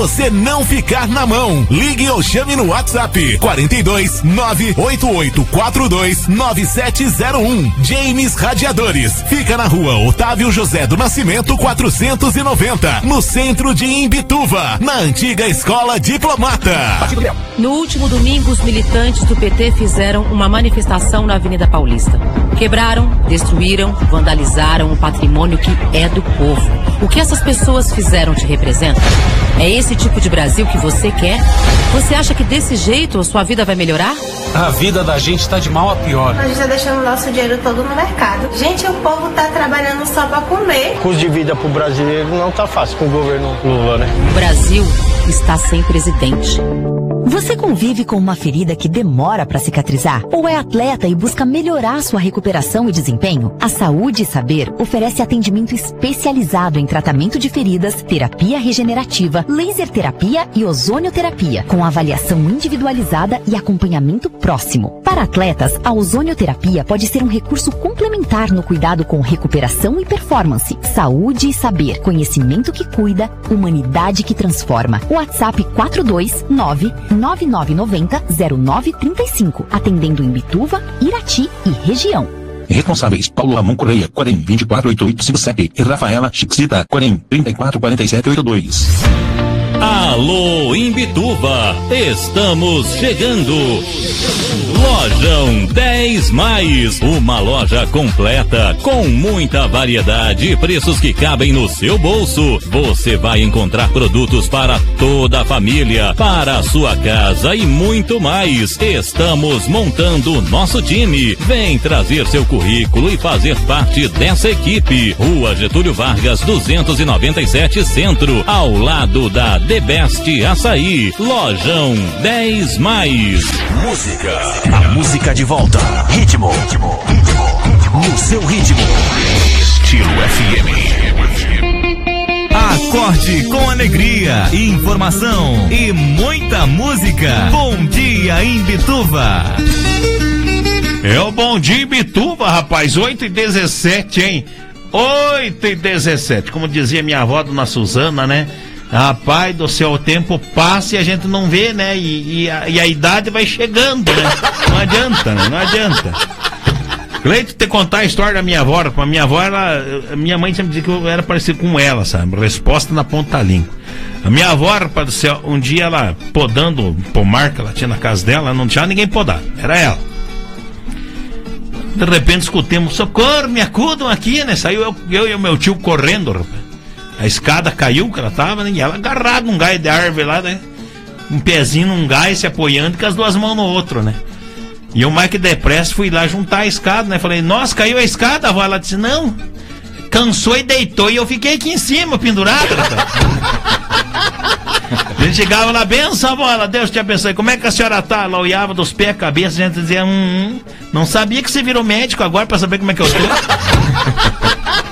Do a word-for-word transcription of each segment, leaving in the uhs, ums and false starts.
Você não ficar na mão. Ligue ou chame no WhatsApp quarenta e dois, nove oito oito quatro dois, nove sete zero um. James Radiadores. Fica na rua Otávio José do Nascimento quatrocentos e noventa, no centro de Imbituva, na antiga Escola Diplomata. No último domingo, os militantes do P T fizeram uma manifestação na Avenida Paulista. Quebraram, destruíram, vandalizaram o patrimônio que é do povo. O que essas pessoas fizeram te representa? É esse tipo de Brasil que você quer? Você acha que desse jeito a sua vida vai melhorar? A vida da gente tá de mal a pior. A gente tá deixando o nosso dinheiro todo no mercado. Gente, o povo tá trabalhando só pra comer. O custo de vida pro brasileiro não tá fácil com o governo Lula, né? O Brasil está sem presidente. Você convive com uma ferida que demora para cicatrizar? Ou é atleta e busca melhorar sua recuperação e desempenho? A Saúde e Saber oferece atendimento especializado em tratamento de feridas, terapia regenerativa, laser terapia e ozonioterapia, com avaliação individualizada e acompanhamento próximo. Para atletas, a ozonioterapia pode ser um recurso complementar no cuidado com recuperação e performance. Saúde e Saber, conhecimento que cuida, humanidade que transforma. WhatsApp quatro dois nove nove nove nove zero zero nove três cinco, atendendo em Bituva, Irati e região. Responsáveis: Paulo Ramon Correia, quarenta, vinte e quatro, oitenta e oito cinquenta e sete, e Rafaela Chixita, quarenta, trinta e quatro, quarenta e sete, oitenta e dois. Alô, Imbituva, estamos chegando. Lojão dez mais, uma loja completa com muita variedade e preços que cabem no seu bolso. Você vai encontrar produtos para toda a família, para a sua casa e muito mais. Estamos montando o nosso time. Vem trazer seu currículo e fazer parte dessa equipe. Rua Getúlio Vargas, duzentos e noventa e sete Centro, ao lado da The Best Açaí. Lojão dez mais. Música. A música de volta. Ritmo. Ritmo. Ritmo. No seu ritmo. Estilo F M. Acorde com alegria, informação e muita música. Bom dia, Imbituva. É o Bom Dia Imbituva, rapaz. oito e dezessete, hein? oito e dezessete. Como dizia minha avó, dona Suzana, né? Rapaz do céu, o tempo passa e a gente não vê, né? E, e, a, e a idade vai chegando, né? Não adianta, né? Não adianta. Cleito, te contar a história da minha avó. A minha avó, ela, minha mãe sempre dizia que eu era parecido com ela, sabe? Resposta na ponta da língua. A minha avó, rapaz do céu, um dia ela podando o pomar que ela tinha na casa dela, não tinha ninguém podar, era ela. De repente escutemos: socorro, me acudam aqui, né? Saiu eu, eu e o meu tio correndo, rapaz. A escada caiu, que ela tava, né? E ela agarrada num galho de árvore lá, né? Um pezinho num galho, se apoiando, com as duas mãos no outro, né? E eu, mais que depressa, fui lá juntar a escada, né? Falei: nossa, caiu a escada, avó. Ela disse: não, cansou e deitou. E eu fiquei aqui em cima, pendurado. A gente chegava lá: benção, avó. Ela: Deus te abençoe. Como é que a senhora tá? Ela olhava dos pés à cabeça, a gente dizia: hum, hum, não sabia que você virou médico agora pra saber como é que eu tô.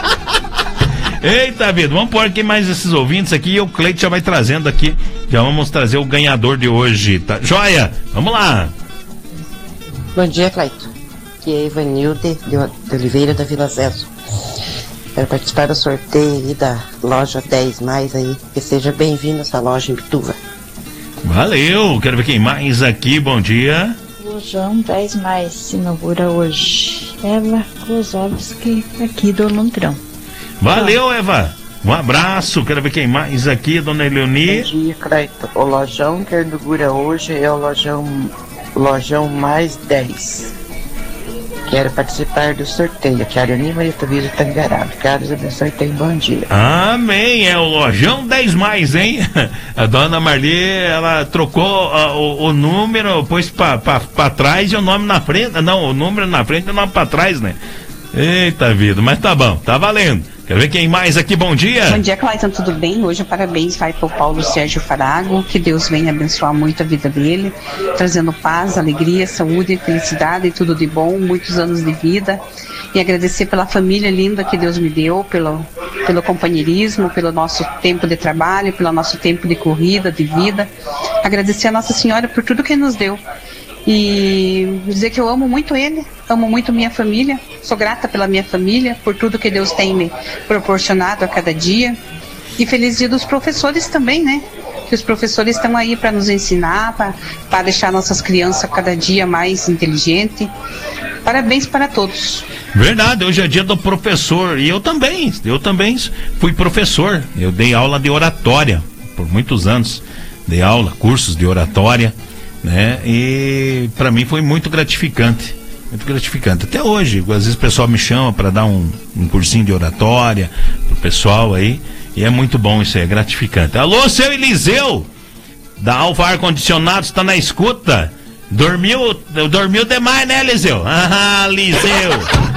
Eita vida, vamos pôr aqui mais esses ouvintes aqui e o Cleito já vai trazendo aqui. Já vamos trazer o ganhador de hoje, tá? Joia, vamos lá. Bom dia, Cleito. Aqui é Ivanilde de Oliveira da Vila Zezo. Quero participar do sorteio aí da loja dez mais aí. Que seja bem-vindo a essa loja em Bituva. Valeu, quero ver quem mais aqui, bom dia. Lojão dez mais se inaugura hoje. Eva Klosowski aqui do Londrão. Valeu, Eva. Um abraço. Quero ver quem mais aqui, dona Eleoni. Bom dia, Cleito. O lojão que inaugura hoje é o lojão, lojão mais dez. Quero participar do sorteio. Quero Nima e Tavira Tangarado. Quero abençoe e tenha um bom dia. Amém. É o lojão dez mais, hein? A dona Marli, ela trocou uh, o, o número, pôs pra, pra, pra trás e o nome na frente. Não, o número na frente e o nome pra trás, né? Eita vida, mas tá bom, tá valendo. Quero ver quem mais aqui, bom dia. Bom dia, Clayton, tudo bem? Hoje parabéns vai para o Paulo Sérgio Farago, que Deus venha abençoar muito a vida dele, trazendo paz, alegria, saúde, felicidade e tudo de bom, muitos anos de vida. E agradecer pela família linda que Deus me deu, pelo, pelo companheirismo, pelo nosso tempo de trabalho, pelo nosso tempo de corrida, de vida. Agradecer a Nossa Senhora por tudo que nos deu. E dizer que eu amo muito ele, amo muito minha família, sou grata pela minha família, por tudo que Deus tem me proporcionado a cada dia. E feliz dia dos professores também, né? que os professores estão aí para nos ensinar, para deixar nossas crianças cada dia mais inteligentes. Parabéns para todos. Verdade, hoje é dia do professor, e eu também, eu também fui professor, eu dei aula de oratória por muitos anos, dei aula, cursos de oratória, né, e para mim foi muito gratificante, muito gratificante, até hoje, às vezes o pessoal me chama para dar um, um cursinho de oratória pro pessoal aí, e é muito bom isso aí, é gratificante. Alô, seu Eliseu, da Alfa Ar Condicionado, está na escuta? Dormiu, dormiu demais, né, Eliseu? Ah, Eliseu.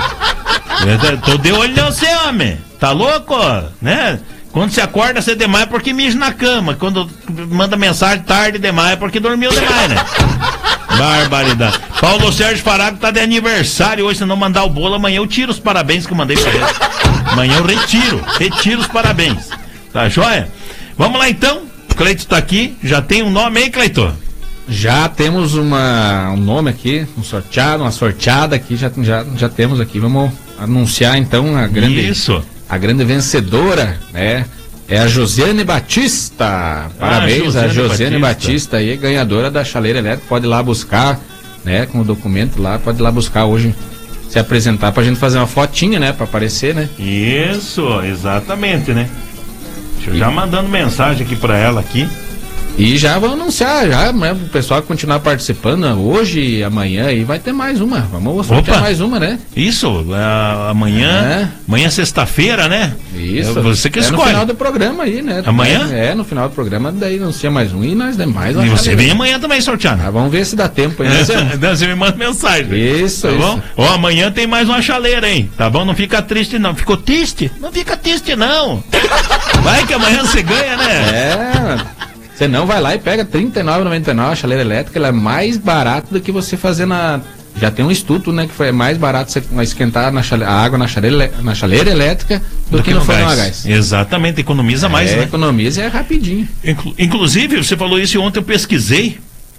Eu tô de olho no você, homem. Tá louco? Né? Quando você acorda cedo demais é porque mija na cama. Quando manda mensagem tarde demais é porque dormiu demais, né? Barbaridade. Paulo Sérgio Farago tá de aniversário hoje. Se não mandar o bolo, amanhã eu tiro os parabéns que eu mandei pra ele. Amanhã eu retiro. Retiro os parabéns. Tá joia? Vamos lá então. O Cleito tá aqui. Já tem um nome aí, Cleito? Já temos uma, um nome aqui, um sorteado, uma sorteada aqui, já, já, já temos aqui. Vamos anunciar então a grande, Isso. a grande vencedora, né? É a Josiane Batista. Parabéns ah, a Josiane Batista. Batista aí, ganhadora da chaleira elétrica. Pode ir lá buscar, né? Com o documento lá, pode ir lá buscar hoje, se apresentar pra gente fazer uma fotinha, né? Pra aparecer, né? Isso, exatamente, né? Deixa eu e... já mandando mensagem aqui pra ela aqui. E já vamos anunciar, já, né, o pessoal continuar participando hoje e amanhã aí vai ter mais uma. Vamos sortear mais uma, né? Isso, uh, amanhã, é. amanhã sexta-feira, né? Isso. É você que é escolhe. No final do programa aí, né? Amanhã? É, no final do programa, daí anuncia mais um e nós demais. E você vem amanhã também sortear, né? Ah, vamos ver se dá tempo aí. Né? Não, você me manda mensagem. Isso, tá isso. bom? Ó, amanhã tem mais uma chaleira, hein? Tá bom? Não fica triste, não. Ficou triste? Não fica triste, não. Vai que amanhã você ganha, né? É. Você não vai lá e pega trinta e nove reais e noventa e nove centavos a chaleira elétrica, ela é mais barata do que você fazer na... Já tem um estudo, né, que foi mais barato você esquentar na chale... a água na chaleira, na chaleira elétrica do, do que, que no fogão a gás. Exatamente, economiza mais, é, né? Economiza e é rapidinho. Inclu... Inclusive, você falou isso ontem, eu pesquisei,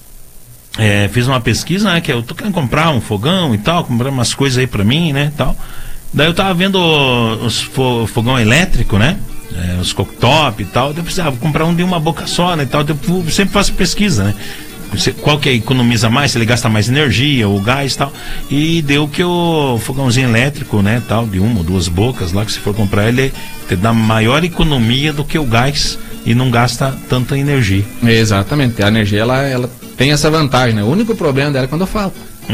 é, fiz uma pesquisa, né, que eu tô querendo comprar um fogão e tal, comprar umas coisas aí pra mim, né, tal. Daí eu tava vendo os fo... fogão elétrico, né? É, os cooktop e tal, eu precisava comprar um de uma boca só, né, e tal, eu sempre faço pesquisa, né, qual que economiza mais, se ele gasta mais energia, ou gás e tal, e deu que o fogãozinho elétrico, né, tal, de uma ou duas bocas lá, que se for comprar ele, te dá maior economia do que o gás e não gasta tanta energia. Exatamente, a energia, ela, ela tem essa vantagem, né, o único problema dela é quando eu falo.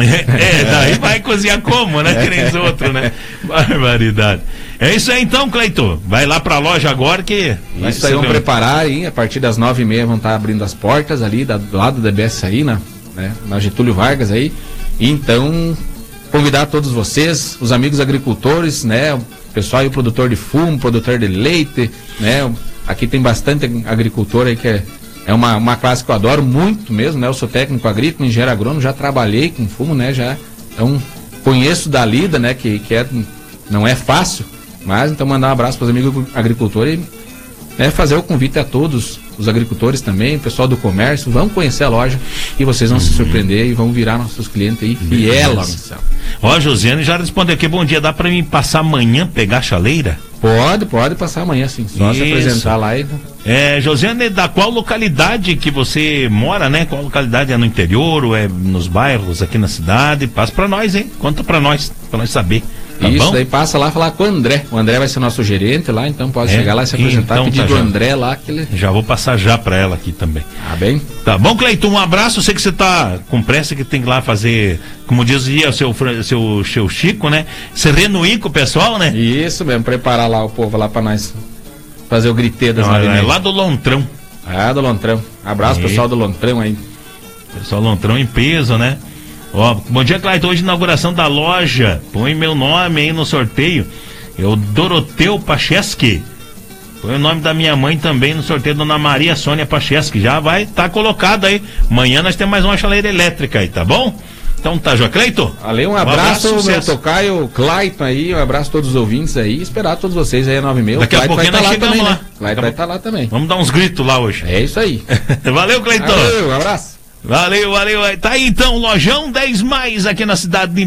É, daí vai cozinhar como, né? Que nem os outros, né? Barbaridade. É isso aí então, Cleito. Vai lá pra loja agora que... Isso aí, vamos meu... preparar aí, a partir das nove e meia vão estar abrindo as portas ali, da, do lado da D B S aí, na, né, na Getúlio Vargas aí. E então, convidar todos vocês, os amigos agricultores, né? O pessoal aí, o produtor de fumo, produtor de leite, né? Aqui tem bastante agricultor aí que é... É uma, uma classe que eu adoro muito mesmo, né? Eu sou técnico agrícola, engenheiro agrônomo, já trabalhei com fumo, né? Já, então, conheço da lida, né? Que, que é, não é fácil, mas então mandar um abraço para os amigos agricultores e, né, fazer o convite a todos os agricultores também, o pessoal do comércio, vão conhecer a loja e vocês vão uhum. se surpreender e vão virar nossos clientes aí fiel lá no céu. Ó, a Josiane já respondeu aqui, bom dia, dá para mim passar amanhã pegar a chaleira? Pode, pode passar amanhã sim, só Isso. se apresentar lá e... É, Josiane, da qual localidade que você mora, né? Qual localidade é no interior ou é nos bairros aqui na cidade? Passa pra nós, hein? Conta pra nós, pra nós saber. Tá Isso, bom? Daí passa lá falar com o André. O André vai ser nosso gerente lá, então pode é, chegar lá e se apresentar, então, pedir tá do já. André lá que ele... Já vou passar já pra ela aqui também. Tá bem? Tá bom, Cleiton, um abraço. Eu sei que você tá com pressa, que tem que ir lá fazer, como dizia o seu, seu, seu Chico, né? Se reunir com o pessoal, né? Isso mesmo, preparar lá o povo lá pra nós fazer o gritê das nove e meia. É lá do Lontrão. Ah, do Lontrão. Abraço, e... pessoal do Lontrão aí. Pessoal do Lontrão em peso, né? Ó, bom dia, Clayton. Hoje inauguração da loja. Põe meu nome aí no sorteio. É o Doroteu Pacheski. Põe o nome da minha mãe também no sorteio, Dona Maria Sônia Pacheski. Já vai estar tá colocado aí. Amanhã nós temos mais uma chaleira elétrica aí, tá bom? Então tá, João Cleiton. Valeu, um abraço, um abraço meu tocaio Clayton aí, um abraço a todos os ouvintes aí, esperar todos vocês aí às nove e meia. Daqui a pouquinho nós chegamos lá. Né? Clayton vai estar lá também. Vamos dar uns gritos lá hoje. É isso aí. Valeu, Cleiton. Valeu, um abraço. Valeu, valeu. Tá aí então, Lojão dez mais aqui na cidade de